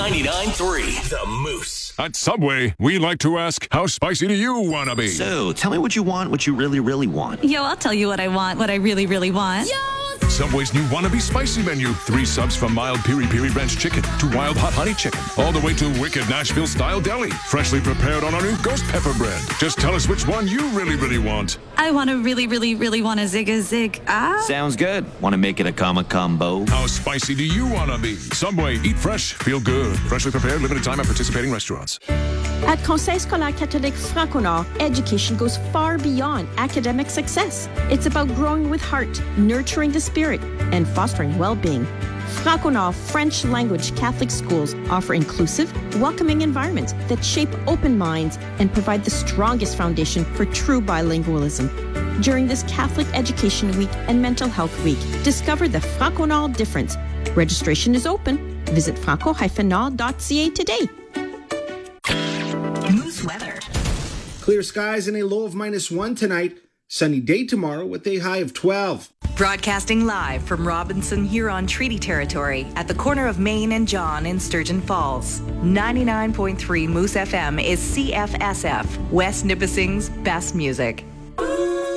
99.3 The Moose. At Subway, we like to ask, how spicy do you want to be? So, tell me what you want, what you really, really want. Yo, I'll tell you what I want, what I really, really want. Subway's new Wannabe Spicy menu. 3 subs from mild piri-piri ranch chicken to wild hot honey chicken. All the way to wicked Nashville-style deli. Freshly prepared on our new ghost pepper bread. Just tell us which one you really, really want. I want to really, really, really want a zig. Sounds good. Want to make it a combo? How spicy do you want to be? Subway, eat fresh, feel good. Freshly prepared, limited time at participating restaurants. At Conseil Scolaire Catholique Franco-Nord, education goes far beyond academic success. It's about growing with heart, nurturing the spirit, and fostering well-being. Franco-Nord French language Catholic schools offer inclusive, welcoming environments that shape open minds and provide the strongest foundation for true bilingualism. During this Catholic Education Week and Mental Health Week, discover the Franco-Nord difference. Registration is open. Visit franco-nord.ca today. Moose weather. Clear skies and a low of -1 tonight. Sunny day tomorrow with a high of 12. Broadcasting live from Robinson Huron Treaty Territory at the corner of Main and John in Sturgeon Falls. 99.3 Moose FM is CFSF, West Nipissing's best music.